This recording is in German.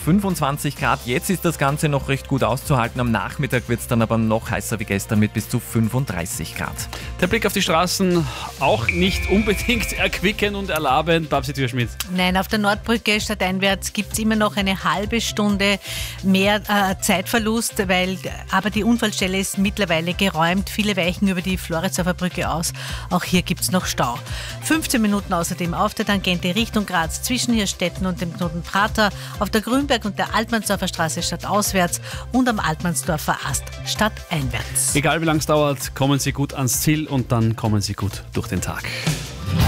25 Grad. Jetzt ist das Ganze noch recht gut auszuhalten. Am Nachmittag wird es dann aber noch heißer wie gestern mit bis zu 35 Grad. Der Blick auf die Straßen auch nicht unbedingt erquickend und erlabend. Babsi Türschmidt. Nein, auf der Nordbrücke stadteinwärts gibt es immer noch eine halbe Stunde mehr Zeitverlust, aber die Unfallstelle ist mittlerweile geräumt. Viele weichen über die Floridsdorfer Brücke aus. Auch hier gibt es noch Stau. 15 Minuten außerdem auf der Tangente Richtung Graz zwischen Hirstetten und dem Knoten Prater, auf der Grünberg und der Altmannsdorfer Straße stadtauswärts und am Altmannsdorfer Ast stadteinwärts. Egal wie lang es dauert, kommen Sie gut ans Ziel und dann kommen Sie gut durch den Tag.